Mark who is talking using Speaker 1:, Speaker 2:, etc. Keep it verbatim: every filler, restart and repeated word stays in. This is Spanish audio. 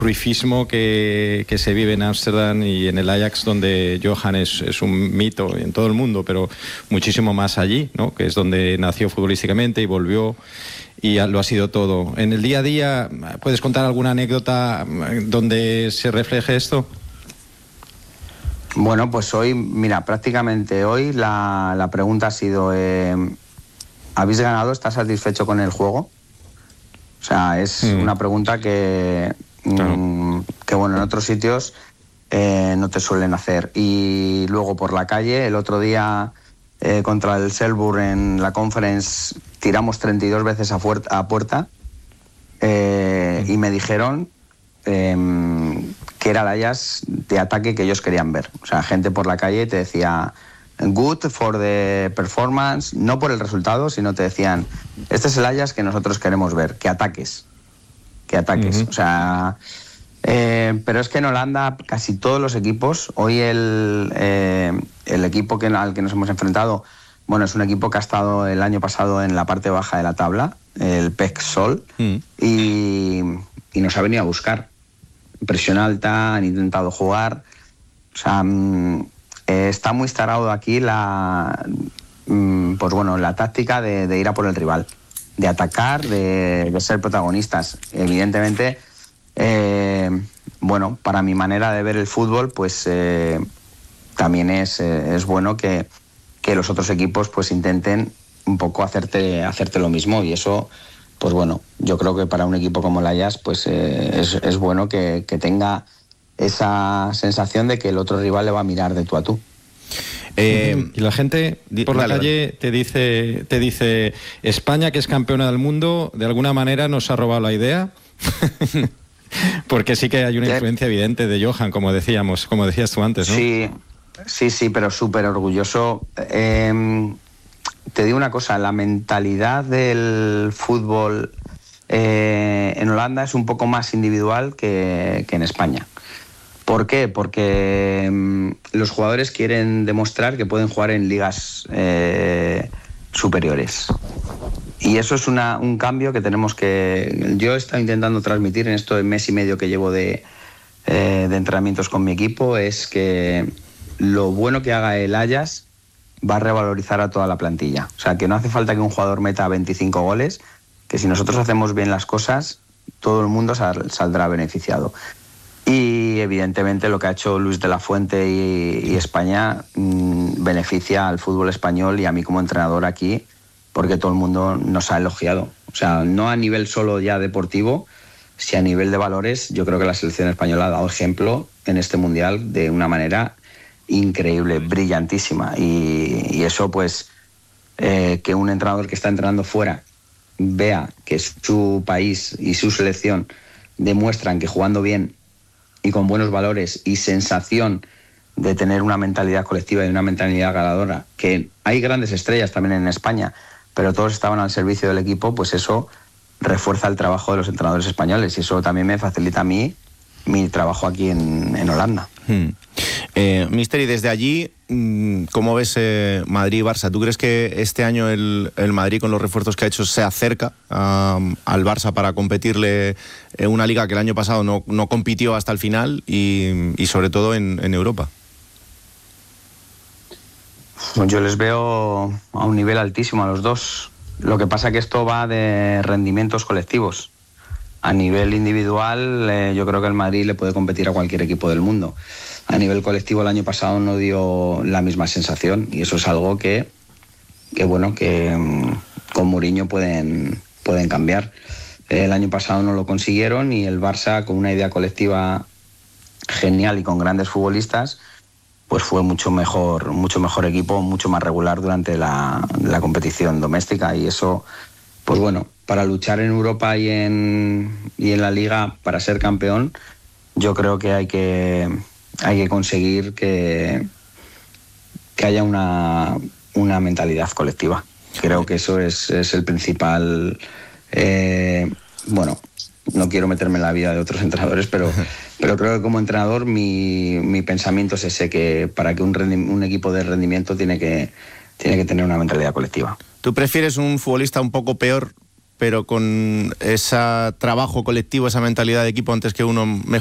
Speaker 1: cruifismo que, que se vive en Ámsterdam y en el Ajax, donde Johan es, es un mito en todo el mundo, pero muchísimo más allí, ¿no? Que es donde nació futbolísticamente y volvió y lo ha sido todo. En el día a día, ¿puedes contar alguna anécdota donde se refleje esto?
Speaker 2: Bueno, pues hoy, mira, prácticamente hoy la, la pregunta ha sido, eh, ¿habéis ganado? ¿Estás satisfecho con el juego? O sea, es mm. una pregunta que, claro. mmm, que, bueno, en otros sitios eh, no te suelen hacer. Y luego por la calle, el otro día eh, contra el Selburg en la Conference, tiramos treinta y dos veces a, fuer- a puerta eh, mm. y me dijeron eh, que era el Ajax de ataque que ellos querían ver. O sea, gente por la calle te decía good for the performance, no por el resultado, sino te decían, este es el Ajax que nosotros queremos ver, que ataques, que ataques. Uh-huh. O sea, eh, pero es que en Holanda casi todos los equipos, hoy el, eh, el equipo que, al que nos hemos enfrentado, bueno, es un equipo que ha estado el año pasado en la parte baja de la tabla, el P E C Sol, uh-huh. y, y nos ha venido a buscar. Presión alta, han intentado jugar, o sea, Eh, está muy instalado aquí la, mm, pues bueno, la táctica de, de ir a por el rival, de atacar, de, de ser protagonistas. Evidentemente, eh, bueno, para mi manera de ver el fútbol, pues eh, también es, eh, es bueno que, que los otros equipos pues intenten un poco hacerte, hacerte lo mismo, y eso, pues bueno, yo creo que para un equipo como el Ajax, pues eh, es, es bueno que, que tenga esa sensación de que el otro rival le va a mirar de tú a tú.
Speaker 1: Eh, y la gente por la calle te dice, te dice España, que es campeona del mundo, de alguna manera nos ha robado la idea. Porque sí que hay una influencia evidente de Johan, como decíamos, como decías tú antes, ¿no?
Speaker 2: Sí, sí, sí, pero súper orgulloso. Eh, te digo una cosa, la mentalidad del fútbol eh, en Holanda es un poco más individual que, que en España. ¿Por qué? Porque mmm, los jugadores quieren demostrar que pueden jugar en ligas eh, superiores. Y eso es una, un cambio que tenemos que... Yo he estado intentando transmitir en esto de mes y medio que llevo de, eh, de entrenamientos con mi equipo, es que lo bueno que haga el Ajax va a revalorizar a toda la plantilla. O sea, que no hace falta que un jugador meta veinticinco goles, que si nosotros hacemos bien las cosas, todo el mundo sal, saldrá beneficiado. Y evidentemente lo que ha hecho Luis de la Fuente y, y España mmm, beneficia al fútbol español y a mí como entrenador aquí, porque todo el mundo nos ha elogiado. O sea, no a nivel solo ya deportivo, si a nivel de valores. Yo creo que la selección española ha dado ejemplo en este mundial de una manera increíble, brillantísima. Y, y eso, pues, eh, que un entrenador que está entrenando fuera vea que su país y su selección demuestran que jugando bien y con buenos valores y sensación de tener una mentalidad colectiva y una mentalidad ganadora, que hay grandes estrellas también en España, pero todos estaban al servicio del equipo, pues eso refuerza el trabajo de los entrenadores españoles y eso también me facilita a mí mi trabajo aquí en, en Holanda.
Speaker 3: Hmm. Eh, Mister, y desde allí, ¿cómo ves eh, Madrid y Barça? ¿Tú crees que este año el, el Madrid, con los refuerzos que ha hecho, se acerca um, al Barça para competirle en una liga que el año pasado no, no compitió hasta el final y, y sobre todo en, en Europa?
Speaker 2: Yo les veo a un nivel altísimo a los dos. Lo que pasa es que esto va de rendimientos colectivos. A nivel individual, eh, yo creo que el Madrid le puede competir a cualquier equipo del mundo. A nivel colectivo, el año pasado no dio la misma sensación y eso es algo que, que bueno, que um, con Mourinho pueden, pueden cambiar. El año pasado no lo consiguieron y el Barça, con una idea colectiva genial y con grandes futbolistas, pues fue mucho mejor, mucho mejor equipo, mucho más regular durante la, la competición doméstica y eso, pues bueno, para luchar en Europa y en, y en la Liga para ser campeón, yo creo que hay que, hay que conseguir que, que haya una, una mentalidad colectiva. Creo que eso es, es el principal... Eh, bueno, no quiero meterme en la vida de otros entrenadores, pero, pero creo que como entrenador mi, mi pensamiento es ese, que para que un, rendi- un equipo de rendimiento tiene que, tiene que tener una mentalidad colectiva.
Speaker 3: ¿Tú prefieres un futbolista un poco peor pero con ese trabajo colectivo, esa mentalidad de equipo antes que uno mejor